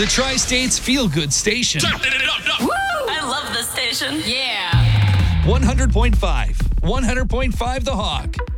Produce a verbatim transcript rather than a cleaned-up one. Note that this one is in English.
The Tri-State's feel-good station. Turn it up, up. Woo! I love this station. Yeah. one hundred point five. one hundred point five The Hawk.